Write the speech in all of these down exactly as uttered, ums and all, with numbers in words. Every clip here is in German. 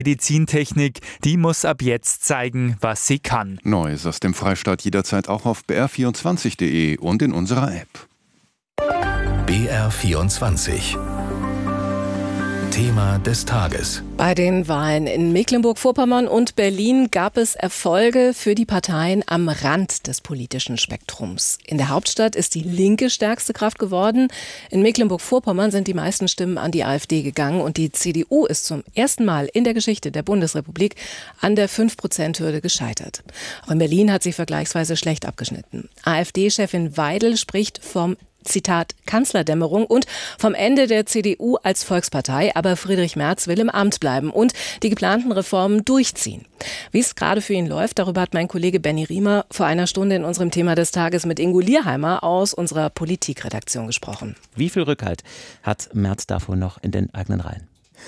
Medizintechnik, die muss ab jetzt zeigen, was sie kann. Neues aus dem Freistaat jederzeit auch auf b r vierundzwanzig punkt d e und in unserer App. B R vierundzwanzig. Thema des Tages. Bei den Wahlen in Mecklenburg-Vorpommern und Berlin gab es Erfolge für die Parteien am Rand des politischen Spektrums. In der Hauptstadt ist die Linke stärkste Kraft geworden. In Mecklenburg-Vorpommern sind die meisten Stimmen an die AfD gegangen und die C D U ist zum ersten Mal in der Geschichte der Bundesrepublik an der fünf Prozent Hürde gescheitert. Auch in Berlin hat sie vergleichsweise schlecht abgeschnitten. AfD-Chefin Weidel spricht vom Zitat Kanzlerdämmerung und vom Ende der C D U als Volkspartei, aber Friedrich Merz will im Amt bleiben und die geplanten Reformen durchziehen. Wie es gerade für ihn läuft, darüber hat mein Kollege Benny Riemer vor einer Stunde in unserem Thema des Tages mit Ingo Lierheimer aus unserer Politikredaktion gesprochen. Wie viel Rückhalt hat Merz davor noch in den eigenen Reihen?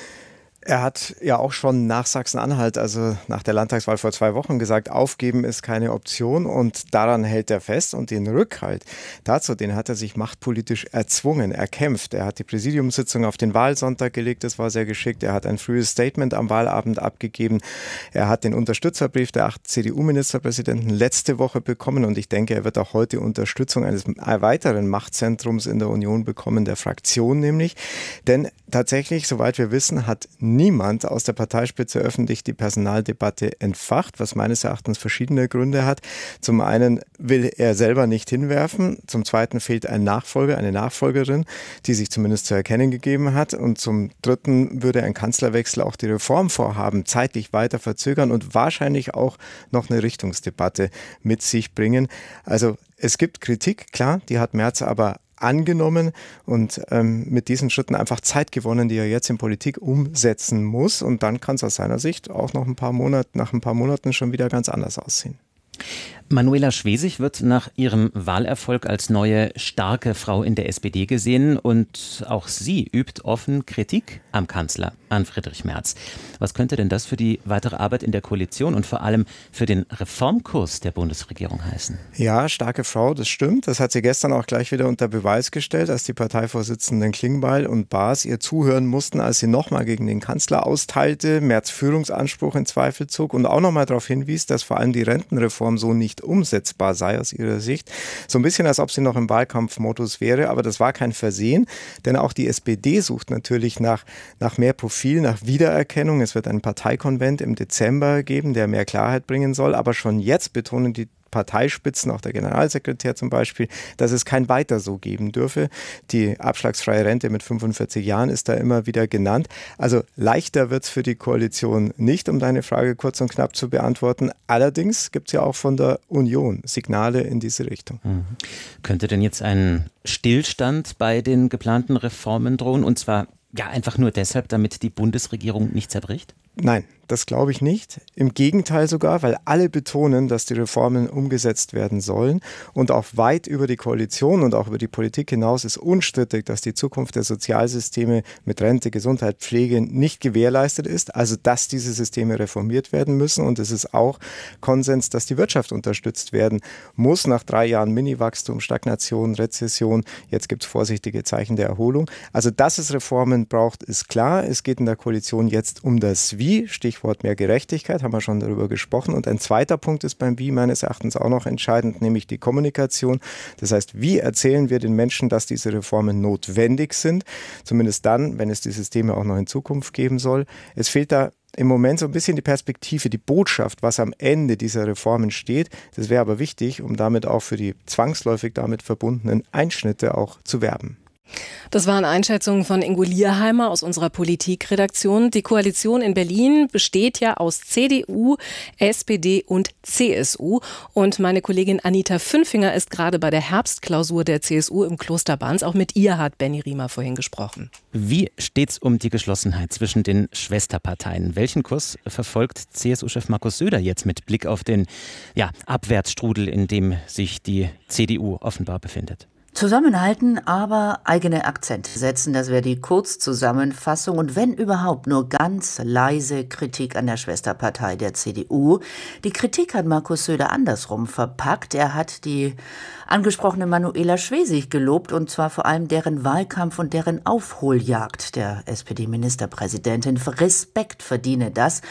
Er hat ja auch schon nach Sachsen-Anhalt, also nach der Landtagswahl vor zwei Wochen gesagt, aufgeben ist keine Option und daran hält er fest und den Rückhalt dazu, den hat er sich machtpolitisch erzwungen, erkämpft. Er hat die Präsidiumssitzung auf den Wahlsonntag gelegt, das war sehr geschickt. Er hat ein frühes Statement am Wahlabend abgegeben. Er hat den Unterstützerbrief der acht C D U-Ministerpräsidenten letzte Woche bekommen und ich denke, er wird auch heute Unterstützung eines weiteren Machtzentrums in der Union bekommen, der Fraktion nämlich. Denn tatsächlich, soweit wir wissen, hat niemand aus der Parteispitze öffentlich die Personaldebatte entfacht, was meines Erachtens verschiedene Gründe hat. Zum einen will er selber nicht hinwerfen, zum zweiten fehlt ein Nachfolger, eine Nachfolgerin, die sich zumindest zu erkennen gegeben hat und zum dritten würde ein Kanzlerwechsel auch die Reformvorhaben zeitlich weiter verzögern und wahrscheinlich auch noch eine Richtungsdebatte mit sich bringen. Also es gibt Kritik, klar, die hat Merz aber angenommen und ähm, mit diesen Schritten einfach Zeit gewonnen, die er jetzt in Politik umsetzen muss. Und dann kann es aus seiner Sicht auch noch ein paar Monate, nach ein paar Monaten schon wieder ganz anders aussehen. Manuela Schwesig wird nach ihrem Wahlerfolg als neue starke Frau in der S P D gesehen und auch sie übt offen Kritik am Kanzler, an Friedrich Merz. Was könnte denn das für die weitere Arbeit in der Koalition und vor allem für den Reformkurs der Bundesregierung heißen? Ja, starke Frau, das stimmt. Das hat sie gestern auch gleich wieder unter Beweis gestellt, als die Parteivorsitzenden Klingbeil und Baas ihr zuhören mussten, als sie nochmal gegen den Kanzler austeilte, Merz Führungsanspruch in Zweifel zog und auch nochmal darauf hinwies, dass vor allem die Rentenreform so nicht umsetzbar sei aus ihrer Sicht. So ein bisschen, als ob sie noch im Wahlkampfmodus wäre, aber das war kein Versehen, denn auch die S P D sucht natürlich nach, nach mehr Profil, nach Wiedererkennung. Es wird einen Parteikonvent im Dezember geben, der mehr Klarheit bringen soll, aber schon jetzt betonen die Parteispitzen, auch der Generalsekretär zum Beispiel, dass es kein Weiter so geben dürfe. Die abschlagsfreie Rente mit fünfundvierzig Jahren ist da immer wieder genannt. Also leichter wird es für die Koalition nicht, um deine Frage kurz und knapp zu beantworten. Allerdings gibt es ja auch von der Union Signale in diese Richtung. Mhm. Könnte denn jetzt ein Stillstand bei den geplanten Reformen drohen? Und zwar ja einfach nur deshalb, damit die Bundesregierung nicht zerbricht? Nein, das glaube ich nicht. Im Gegenteil sogar, weil alle betonen, dass die Reformen umgesetzt werden sollen. Und auch weit über die Koalition und auch über die Politik hinaus ist unstrittig, dass die Zukunft der Sozialsysteme mit Rente, Gesundheit, Pflege nicht gewährleistet ist. Also, dass diese Systeme reformiert werden müssen. Und es ist auch Konsens, dass die Wirtschaft unterstützt werden muss. Nach drei Jahren Miniwachstum, Stagnation, Rezession. Jetzt gibt es vorsichtige Zeichen der Erholung. Also, dass es Reformen braucht, ist klar. Es geht in der Koalition jetzt um das Wie. Stichwort mehr Gerechtigkeit, haben wir schon darüber gesprochen. Und ein zweiter Punkt ist beim Wie meines Erachtens auch noch entscheidend, nämlich die Kommunikation. Das heißt, wie erzählen wir den Menschen, dass diese Reformen notwendig sind? Zumindest dann, wenn es die Systeme auch noch in Zukunft geben soll. Es fehlt da im Moment so ein bisschen die Perspektive, die Botschaft, was am Ende dieser Reformen steht. Das wäre aber wichtig, um damit auch für die zwangsläufig damit verbundenen Einschnitte auch zu werben. Das waren Einschätzungen von Ingo Lierheimer aus unserer Politikredaktion. Die Koalition in Berlin besteht ja aus C D U, S P D und C S U. Und meine Kollegin Anita Fünfinger ist gerade bei der Herbstklausur der C S U im Kloster Banz. Auch mit ihr hat Benny Riemer vorhin gesprochen. Wie steht's um die Geschlossenheit zwischen den Schwesterparteien? Welchen Kurs verfolgt C S U-Chef Markus Söder jetzt mit Blick auf den ja, Abwärtsstrudel, in dem sich die C D U offenbar befindet? Zusammenhalten, aber eigene Akzente setzen, das wäre die Kurzzusammenfassung und wenn überhaupt nur ganz leise Kritik an der Schwesterpartei der C D U. Die Kritik hat Markus Söder andersrum verpackt. Er hat die angesprochene Manuela Schwesig gelobt und zwar vor allem deren Wahlkampf und deren Aufholjagd der S P D-Ministerpräsidentin. Respekt verdiene das